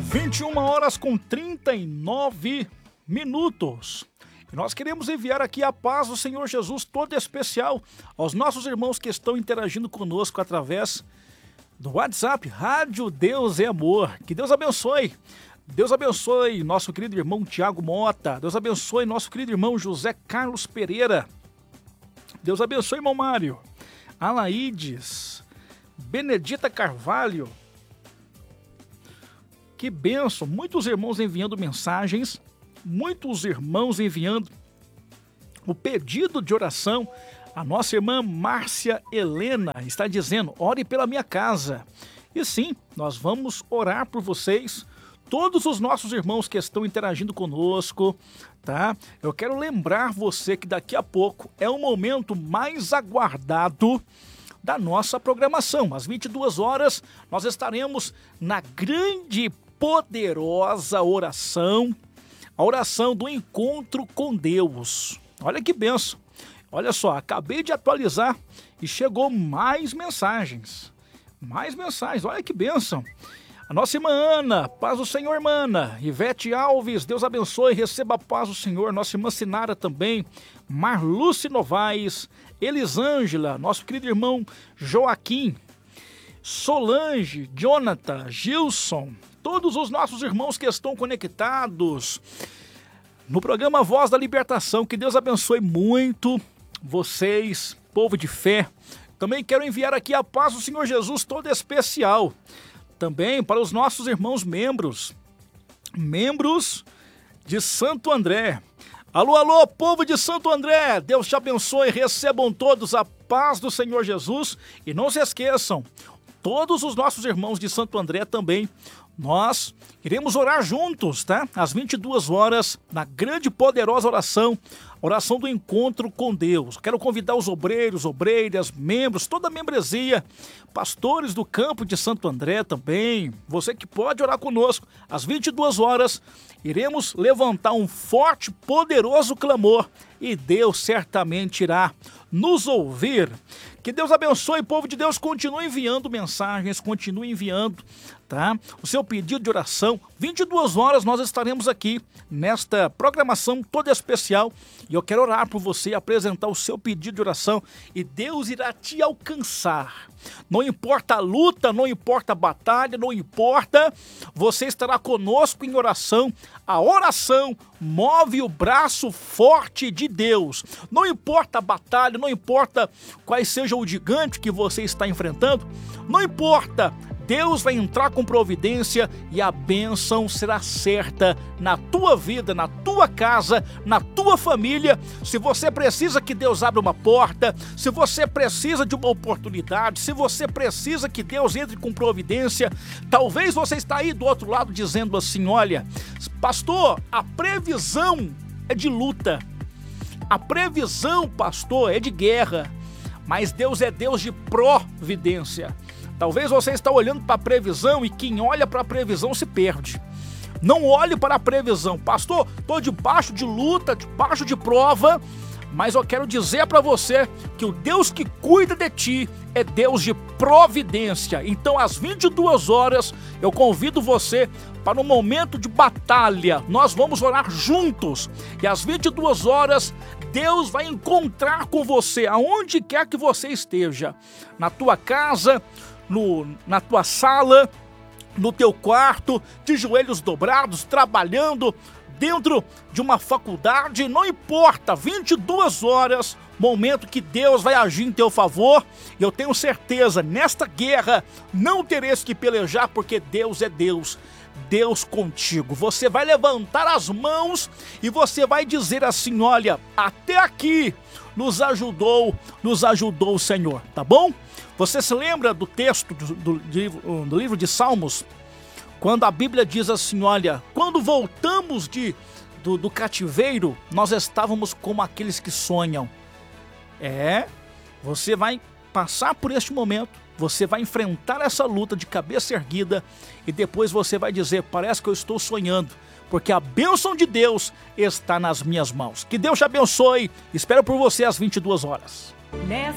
21h39. E nós queremos enviar aqui a paz do Senhor Jesus toda especial aos nossos irmãos que estão interagindo conosco através do WhatsApp, Rádio Deus é Amor. Que Deus abençoe. Deus abençoe nosso querido irmão Tiago Mota. Deus abençoe nosso querido irmão José Carlos Pereira. Deus abençoe irmão Mário. Alaides. Benedita Carvalho. Que bênção. Muitos irmãos enviando mensagens. Muitos irmãos enviando o pedido de oração. A nossa irmã Márcia Helena está dizendo: ore pela minha casa. E sim, nós vamos orar por vocês, todos os nossos irmãos que estão interagindo conosco, tá? Eu quero lembrar você que daqui a pouco é o momento mais aguardado da nossa programação. Às 22 horas nós estaremos na grande, poderosa oração, a oração do encontro com Deus. Olha que bênção. Olha só, acabei de atualizar e chegou mais mensagens. Mais mensagens, olha que bênção. A nossa irmã Ana, paz do Senhor, irmã Ana. Ivete Alves, Deus abençoe, receba a paz do Senhor. Nossa irmã Sinara também. Marluce Novaes, Elisângela, nosso querido irmão Joaquim, Solange, Jonathan, Gilson, todos os nossos irmãos que estão conectados no programa Voz da Libertação. Que Deus abençoe muito vocês, povo de fé. Também quero enviar aqui a paz do Senhor Jesus toda especial. Também para os nossos irmãos membros de Santo André. Alô, alô, povo de Santo André, Deus te abençoe, recebam todos a paz do Senhor Jesus. E não se esqueçam, todos os nossos irmãos de Santo André também, nós iremos orar juntos, tá? Às 22 horas, na grande poderosa oração, oração do encontro com Deus. Quero convidar os obreiros, obreiras, membros, toda a membresia, pastores do campo de Santo André também. Você que pode orar conosco. Às 22 horas, iremos levantar um forte, poderoso clamor e Deus certamente irá nos ouvir. Que Deus abençoe, povo de Deus, continue enviando mensagens, continue enviando, tá? O seu pedido de oração. 22 horas nós estaremos aqui nesta programação toda especial e eu quero orar por você, apresentar o seu pedido de oração e Deus irá te alcançar. Não importa a luta, não importa a batalha, não importa, você estará conosco em oração. A oração move o braço forte de Deus. Não importa a batalha, não importa quais sejam o gigante que você está enfrentando, não importa, Deus vai entrar com providência e a bênção será certa na tua vida, na tua casa, na tua família. Se você precisa que Deus abra uma porta, se você precisa de uma oportunidade, se você precisa que Deus entre com providência, talvez você está aí do outro lado dizendo assim: olha, pastor, a previsão é de luta, a previsão, pastor, é de guerra, mas Deus é Deus de providência. Talvez você está olhando para a previsão e quem olha para a previsão se perde. Não olhe para a previsão. Pastor, estou debaixo de luta, debaixo de prova, mas eu quero dizer para você que o Deus que cuida de ti é Deus de providência. Então, às 22 horas, eu convido você para um momento de batalha. Nós vamos orar juntos. E às 22 horas, Deus vai encontrar com você, aonde quer que você esteja. Na tua casa, na tua sala, no teu quarto, de joelhos dobrados, trabalhando dentro de uma faculdade, não importa, 22 horas, momento que Deus vai agir em teu favor. E eu tenho certeza, nesta guerra não tereis que pelejar, porque Deus é Deus, Deus contigo. Você vai levantar as mãos e você vai dizer assim: olha, até aqui nos ajudou o Senhor, tá bom? Você se lembra do texto do livro de Salmos? Quando a Bíblia diz assim: olha, quando voltamos do cativeiro, nós estávamos como aqueles que sonham. Você vai passar por este momento, você vai enfrentar essa luta de cabeça erguida e depois você vai dizer: parece que eu estou sonhando, porque a bênção de Deus está nas minhas mãos. Que Deus te abençoe, espero por você às 22 horas.